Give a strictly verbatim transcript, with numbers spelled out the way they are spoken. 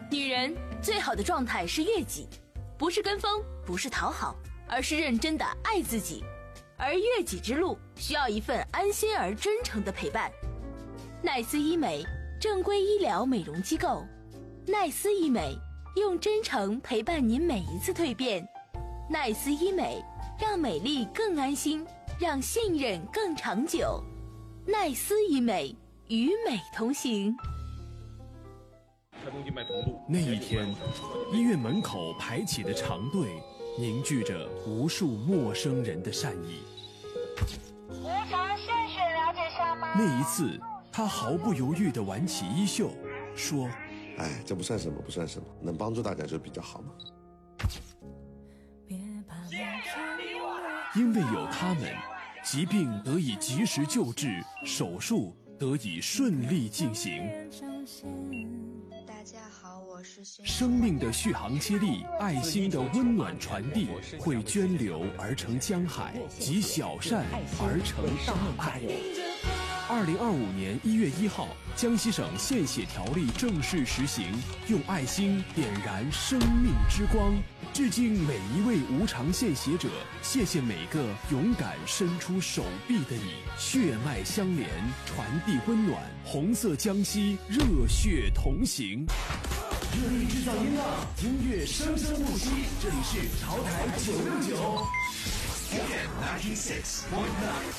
女人最好的状态是悦己，不是跟风，不是讨好，而是认真的爱自己。而悦己之路需要一份安心而真诚的陪伴。奈斯医美，正规医疗美容机构。奈斯医美，用真诚陪伴您每一次蜕变。奈斯医美，让美丽更安心，让信任更长久。奈斯医美，与美同行。 那一天，医院门口排起的长队凝聚着无数陌生人的善意。 无偿献血了解下吗？ 那一次，他毫不犹豫地挽起衣袖，说： 哎，这不算什么，不算什么，能帮助大家就比较好嘛。 因为有他们，疾病得以及时救治，手术得以顺利进行。 大家好，我是生命的续航接力，爱心的温暖传递，会涓流而成江海，集小善而成大爱。二零二五年一月一号，江西省献血条例正式实行，用爱心点燃生命之光。致敬每一位无偿献血者，谢谢每个勇敢伸出手臂的你，血脉相连，传递温暖。红色江西，热血同行。 热力制造音浪，音乐生生不息。这里是潮台九六九。 F M ninety six point nine。